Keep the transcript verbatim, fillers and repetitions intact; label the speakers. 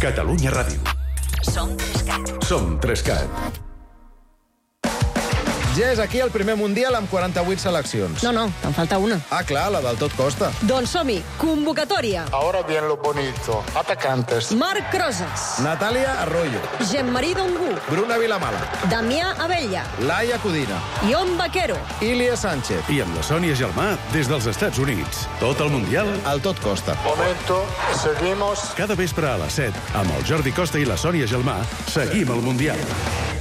Speaker 1: Catalunya Ràdio.
Speaker 2: Som Trescat.
Speaker 1: Som Trescat.
Speaker 3: Ja és aquí el primer Mundial amb quaranta-vuit seleccions.
Speaker 4: No, no, te'n falta una.
Speaker 3: Ah, clar, la del tot costa.
Speaker 4: Doncs som-hi, convocatòria.
Speaker 5: Ahora viene lo bonito. Atacantes.
Speaker 4: Marc Crosas.
Speaker 3: Natàlia Arroyo.
Speaker 4: Gemmarí Dongú.
Speaker 3: Bruna Vilamala.
Speaker 4: Damià Abella.
Speaker 3: Laia Codina.
Speaker 4: Ion Vaquero.
Speaker 3: Ilia Sánchez.
Speaker 1: I amb la Sònia Gelmà des dels Estats Units. Tot el Mundial
Speaker 3: El tot costa.
Speaker 5: Momento. Seguimos.
Speaker 1: cada vespre a les set. Amb el Jordi Costa i la Sònia Gelmà seguim el Mundial.